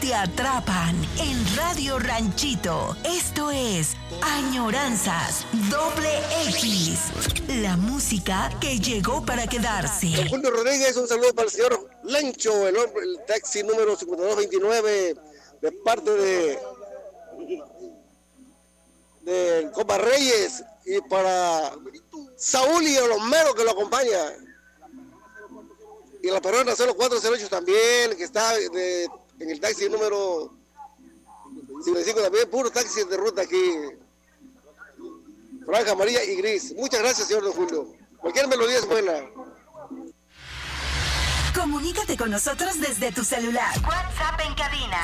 te atrapan en Radio Ranchito. Esto es Añoranzas X. La música que llegó para quedarse. Don Julio Rodríguez, un saludo para el señor Lancho, el taxi número 5229, de parte de Copa Reyes, y para Saúl y los meros que lo acompaña. Y la perrona 0408 también, que está en el taxi número 55 también, puro taxi de ruta aquí. Franja amarilla y gris. Muchas gracias, señor Don Julio. Cualquier melodía es buena. Comunícate con nosotros desde tu celular. WhatsApp en cabina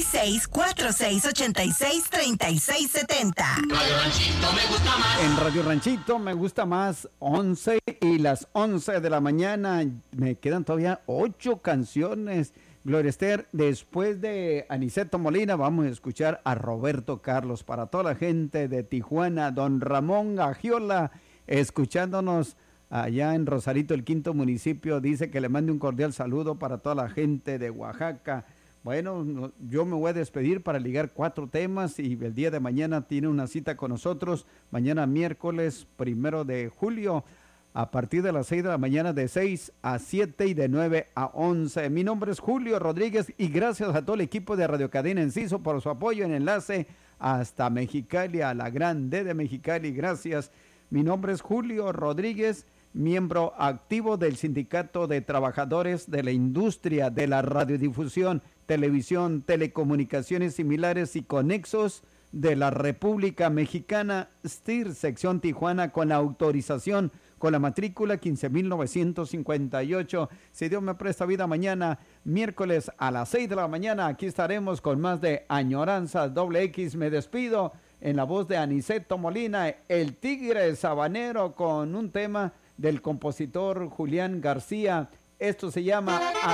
6646863670. Radio Ranchito me gusta más. En Radio Ranchito me gusta más 11 y las 11 de la mañana. Me quedan todavía 8 canciones. Gloria Esther, después de Aniceto Molina vamos a escuchar a Roberto Carlos. Para toda la gente de Tijuana, don Ramón Agiola, escuchándonos allá en Rosarito, el quinto municipio, dice que le mande un cordial saludo para toda la gente de Oaxaca. Bueno, yo me voy a despedir para ligar 4 temas y el día de mañana tiene una cita con nosotros. Mañana miércoles 1 de julio a partir de las 6 de la mañana, de 6 a 7 y de 9 a 11. Mi nombre es Julio Rodríguez y gracias a todo el equipo de Radio Cadena Enciso por su apoyo en enlace hasta Mexicali, a la Gran D de Mexicali. Gracias. Mi nombre es Julio Rodríguez, miembro activo del Sindicato de Trabajadores de la Industria de la Radiodifusión, Televisión, Telecomunicaciones Similares y Conexos de la República Mexicana, STIR, sección Tijuana, con la autorización, con la matrícula 15,958. Si Dios me presta vida, mañana, miércoles a las 6 de la mañana, aquí estaremos con más de Añoranzas X. Me despido en la voz de Aniceto Molina, el Tigre Sabanero, con un tema del compositor Julián García. Esto se llama